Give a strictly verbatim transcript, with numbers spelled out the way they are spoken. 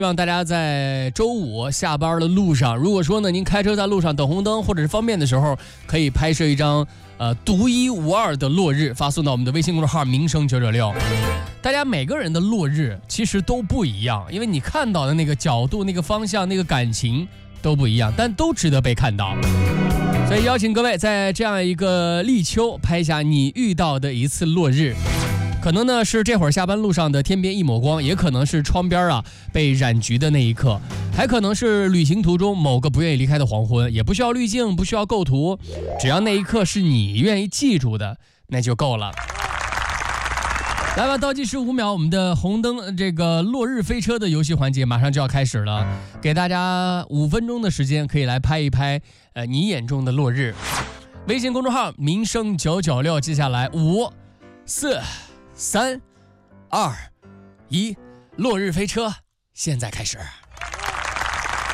希望大家在周五下班的路上，如果说呢您开车在路上等红灯或者是方便的时候，可以拍摄一张呃独一无二的落日，发送到我们的微信公众号民生九九六。大家每个人的落日其实都不一样，因为你看到的那个角度、那个方向、那个感情都不一样，但都值得被看到。所以邀请各位在这样一个立秋拍下你遇到的一次落日。可能呢是这会儿下班路上的天边一抹光，也可能是窗边啊被染橘的那一刻，还可能是旅行途中某个不愿意离开的黄昏。也不需要滤镜，不需要构图，只要那一刻是你愿意记住的，那就够了。来吧，倒计时五秒，我们的红灯这个落日飞车的游戏环节马上就要开始了，给大家五分钟的时间，可以来拍一拍呃你眼中的落日。微信公众号民生九九六，接下来五四三二一，落日飞车现在开始。